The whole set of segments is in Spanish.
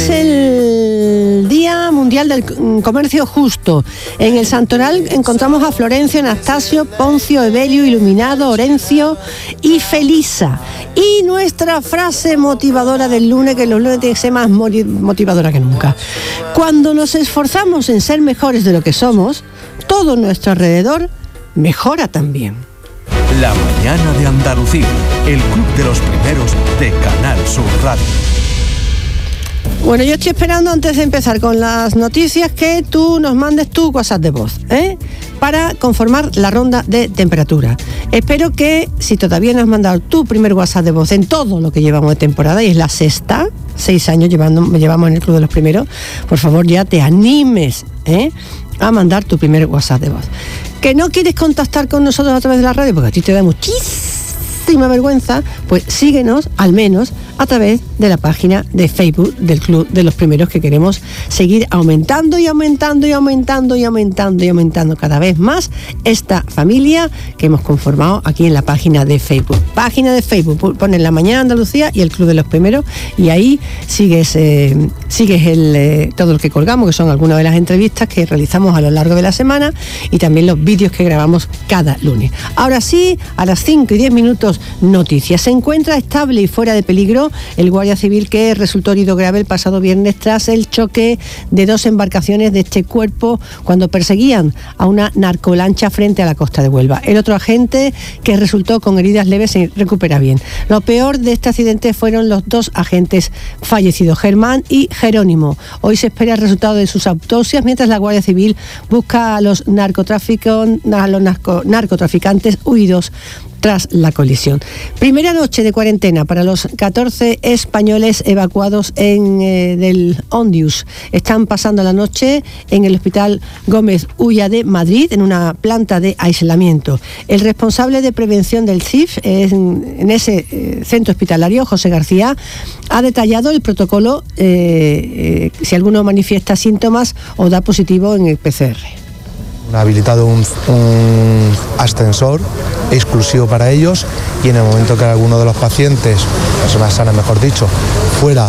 es el Día Mundial del Comercio Justo. En el Santoral encontramos a Florencio, Anastasio, Poncio, Evelio, Iluminado, Orencio y Felisa. Y nuestra frase motivadora del lunes, que los lunes tiene que ser más motivadora que nunca. Cuando nos esforzamos en ser mejores de lo que somos, todo nuestro alrededor mejora también. La mañana de Andalucía, el club de los primeros de Canal Sur Radio. Bueno, yo estoy esperando, antes de empezar con las noticias, que tú nos mandes tu WhatsApp de voz, para conformar la ronda de temperatura. Espero que, si todavía no has mandado tu primer WhatsApp de voz en todo lo que llevamos de temporada, y es la sexta, 6 años llevamos en el club de los primeros, por favor ya te animes a mandar tu primer WhatsApp de voz. ¿Que no quieres contactar con nosotros a través de la radio? Porque a ti te da muchísima vergüenza, pues síguenos al menos a través de la página de Facebook del Club de los Primeros, que queremos seguir aumentando y aumentando y aumentando y aumentando y aumentando cada vez más esta familia que hemos conformado aquí en la página de Facebook. Página de Facebook, pones La Mañana de Andalucía y el Club de los Primeros, y ahí sigues todo lo que colgamos, que son algunas de las entrevistas que realizamos a lo largo de la semana y también los vídeos que grabamos cada lunes. Ahora sí, a las 5 y 10 minutos, noticias. Se encuentra estable y fuera de peligro el guardia civil que resultó herido grave el pasado viernes tras el choque de 2 embarcaciones de este cuerpo cuando perseguían a una narcolancha frente a la costa de Huelva. El otro agente, que resultó con heridas leves, se recupera bien. Lo peor de este accidente fueron los 2 agentes fallecidos, Germán y Jerónimo. Hoy se espera el resultado de sus autopsias, mientras la Guardia Civil busca a los narcotraficantes huidos tras la colisión. Primera noche de cuarentena para los 14 españoles evacuados del Ondius. Están pasando la noche en el Hospital Gómez Ulla de Madrid, en una planta de aislamiento. El responsable de prevención del CIF en ese centro hospitalario, José García, ha detallado el protocolo si alguno manifiesta síntomas o da positivo en el PCR. Ha habilitado un ascensor exclusivo para ellos, y en el momento que alguno de los pacientes, personas sanas mejor dicho, fuera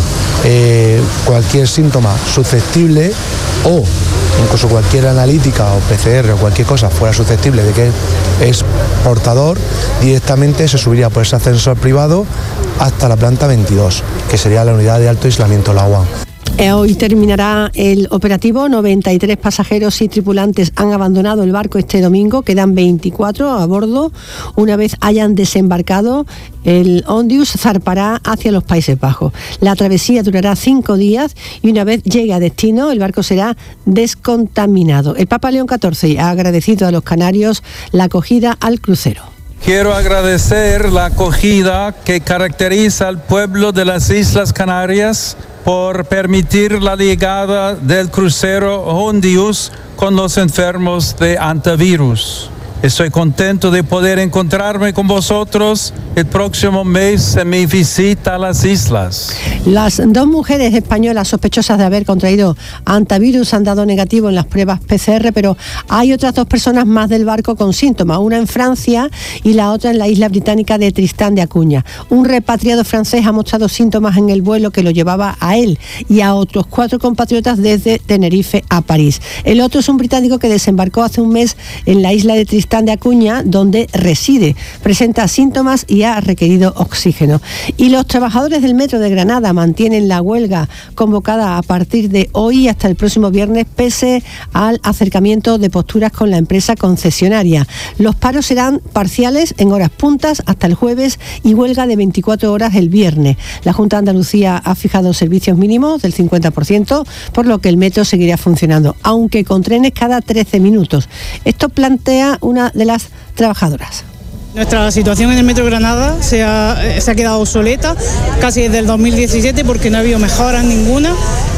cualquier síntoma susceptible, o incluso cualquier analítica o PCR o cualquier cosa fuera susceptible de que es portador, directamente se subiría por ese ascensor privado hasta la planta 22, que sería la unidad de alto aislamiento, la UAM. Hoy terminará el operativo. 93 pasajeros y tripulantes han abandonado el barco este domingo. Quedan 24 a bordo. Una vez hayan desembarcado, el Ondius zarpará hacia los Países Bajos. La travesía durará 5 días y una vez llegue a destino, el barco será descontaminado. El Papa León XIV ha agradecido a los canarios la acogida al crucero. Quiero agradecer la acogida que caracteriza al pueblo de las Islas Canarias por permitir la llegada del crucero Ondius con los enfermos de antivirus. Estoy contento de poder encontrarme con vosotros el próximo mes en mi visita a las islas. Las 2 mujeres españolas sospechosas de haber contraído antivirus han dado negativo en las pruebas PCR, pero hay otras 2 personas más del barco con síntomas, una en Francia y la otra en la isla británica de Tristán de Acuña. Un repatriado francés ha mostrado síntomas en el vuelo que lo llevaba a él y a otros 4 compatriotas desde Tenerife a París. El otro es un británico que desembarcó hace un mes en la isla de Tristán de Acuña, donde reside. Presenta síntomas y ha requerido oxígeno. Y los trabajadores del metro de Granada mantienen la huelga convocada a partir de hoy hasta el próximo viernes, pese al acercamiento de posturas con la empresa concesionaria. Los paros serán parciales en horas puntas hasta el jueves y huelga de 24 horas el viernes. La Junta de Andalucía ha fijado servicios mínimos del 50%, por lo que el metro seguirá funcionando, aunque con trenes cada 13 minutos. Esto plantea una de las trabajadoras. Nuestra situación en el Metro de Granada se ha quedado obsoleta casi desde el 2017 porque no ha habido mejoras ninguna,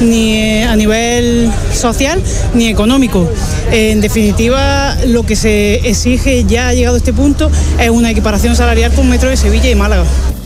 ni a nivel social ni económico. En definitiva, lo que se exige, ya ha llegado a este punto, es una equiparación salarial con Metro de Sevilla y Málaga.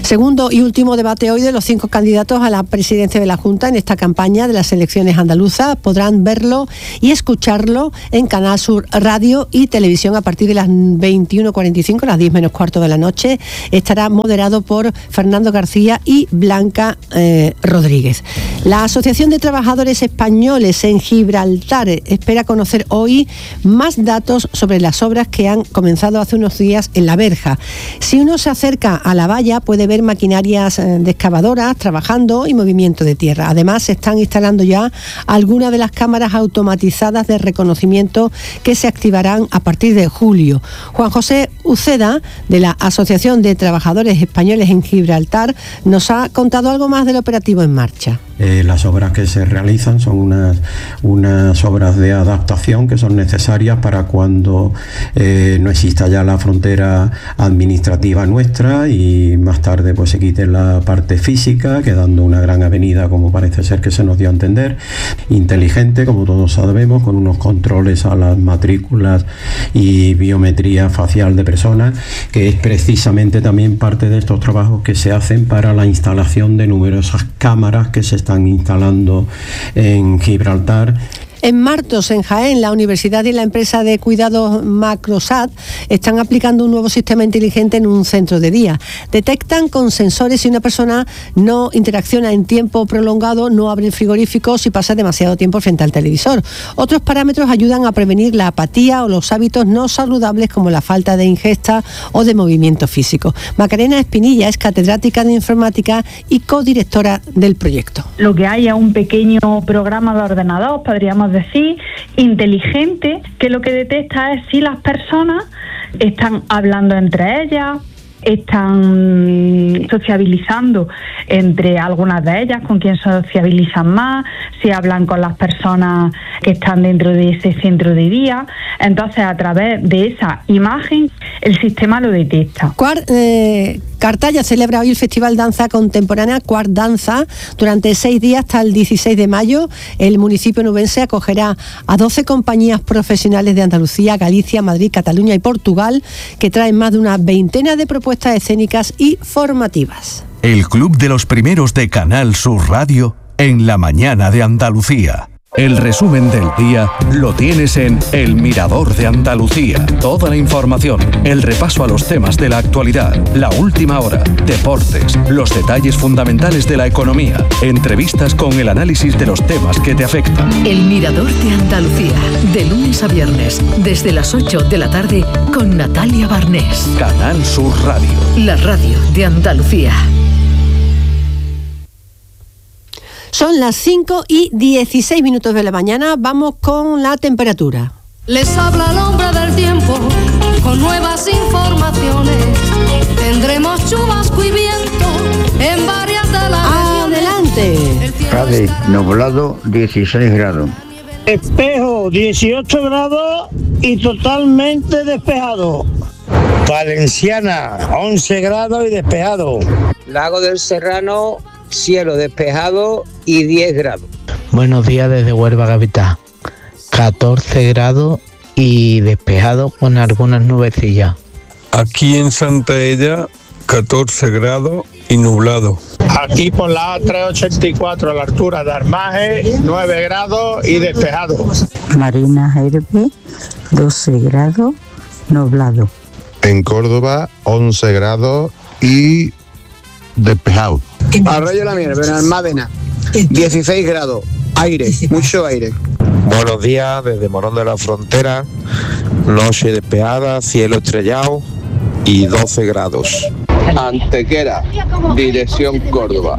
Segundo y último debate hoy de los 5 candidatos a la presidencia de la Junta en esta campaña de las elecciones andaluzas. Podrán verlo y escucharlo en Canal Sur Radio y Televisión a partir de las 21:45, las 10 menos cuarto de la noche. Estará moderado por Fernando García y Blanca Rodríguez. La Asociación de Trabajadores Españoles en Gibraltar espera conocer hoy más datos sobre las obras que han comenzado hace unos días en La Verja. Si uno se acerca a la valla puede ver maquinarias de excavadoras trabajando y movimiento de tierra. Además, se están instalando ya algunas de las cámaras automatizadas de reconocimiento que se activarán a partir de julio. Juan José Uceda, de la Asociación de Trabajadores Españoles en Gibraltar, nos ha contado algo más del operativo en marcha. Las obras que se realizan son unas obras de adaptación que son necesarias para cuando no exista ya la frontera administrativa nuestra y más tarde pues se quite la parte física, quedando una gran avenida, como parece ser que se nos dio a entender, inteligente, como todos sabemos, con unos controles a las matrículas y biometría facial de personas, que es precisamente también parte de estos trabajos que se hacen para la instalación de numerosas cámaras que se están instalando en Gibraltar. En Martos, en Jaén, la universidad y la empresa de cuidados Macrosat están aplicando un nuevo sistema inteligente en un centro de día. Detectan con sensores si una persona no interacciona en tiempo prolongado, no abre el frigorífico, si pasa demasiado tiempo frente al televisor. Otros parámetros ayudan a prevenir la apatía o los hábitos no saludables como la falta de ingesta o de movimiento físico. Macarena Espinilla es catedrática de informática y codirectora del proyecto. Lo que hay es un pequeño programa de ordenador, podríamos decir, inteligente, que lo que detecta es si las personas están hablando entre ellas, están sociabilizando entre algunas de ellas, con quién sociabilizan más, si hablan con las personas que están dentro de ese centro de día. Entonces, a través de esa imagen, el sistema lo detecta. Cartaya celebra hoy el Festival Danza Contemporánea Quart Danza. Durante 6 días hasta el 16 de mayo, el municipio nubense acogerá a 12 compañías profesionales de Andalucía, Galicia, Madrid, Cataluña y Portugal, que traen más de una veintena de propuestas escénicas y formativas. El Club de los Primeros de Canal Sur Radio en la mañana de Andalucía. El resumen del día lo tienes en El Mirador de Andalucía. Toda la información, el repaso a los temas de la actualidad, la última hora, deportes, los detalles fundamentales de la economía, entrevistas con el análisis de los temas que te afectan. El Mirador de Andalucía, de lunes a viernes, desde las 8 de la tarde, con Natalia Barnés. Canal Sur Radio. La radio de Andalucía. Son las 5:16 de la mañana. Vamos con la temperatura. Les habla el hombre del tiempo con nuevas informaciones. Tendremos chubasco y viento en varias de las regiones. Adelante. Cádiz, nublado, 16 grados. Espejo, 18 grados y totalmente despejado. Valenciana, 11 grados y despejado. Lago del Serrano, cielo despejado y 10 grados. Buenos días desde Huelva capital. 14 grados y despejado con algunas nubecillas. Aquí en Santa Ella, 14 grados y nublado. Aquí por la A384 a la altura de Armaje, 9 grados y despejado. Marina Herbe, 12 grados, nublado. En Córdoba, 11 grados y despejado. Arroyo La Miel, Benalmádena, 16 grados, aire, mucho aire. Buenos días desde Morón de la Frontera, noche despejada, cielo estrellado y 12 grados. Antequera, dirección Córdoba,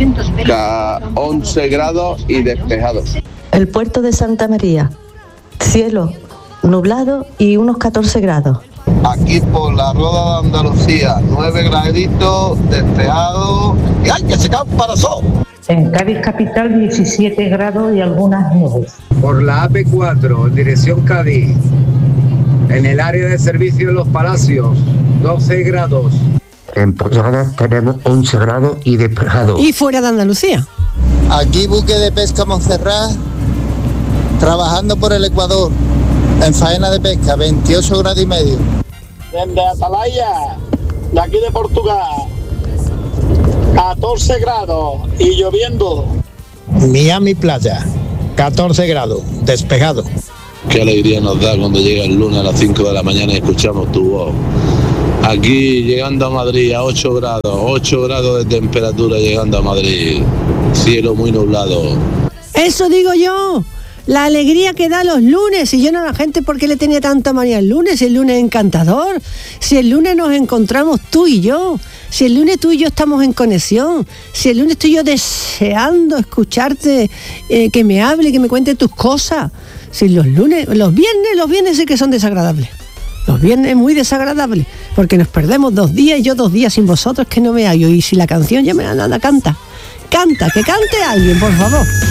11 grados y despejado. El puerto de Santa María, cielo nublado y unos 14 grados. Aquí por la Roda de Andalucía, 9 graditos, despejado y ¡ay, que se cae un parasol! En Cádiz capital, 17 grados y algunas nubes. Por la AP4, en dirección Cádiz, en el área de servicio de los Palacios, 12 grados. En Posada tenemos 11 grados y despejado. Y fuera de Andalucía. Aquí buque de pesca Montserrat, trabajando por el Ecuador, en faena de pesca, 28 grados y medio. Desde Atalaya, de aquí de Portugal, 14 grados y lloviendo. Miami Playa, 14 grados, despejado. Qué alegría nos da cuando llega el lunes a las 5 de la mañana y escuchamos tu voz. Aquí llegando a Madrid a 8 grados de temperatura llegando a Madrid. Cielo muy nublado. Eso digo yo. La alegría que da los lunes. Y yo no, la gente, ¿por qué le tenía tanta manía el lunes? Si el lunes es encantador. Si el lunes nos encontramos tú y yo. Si el lunes tú y yo estamos en conexión. Si el lunes estoy yo deseando escucharte, que me hable, que me cuente tus cosas. Si los viernes sí que son desagradables. Los viernes es muy desagradable, porque nos perdemos 2 días y yo 2 días sin vosotros que no me hallo. Y si la canción ya me da nada, canta. Que cante alguien, por favor.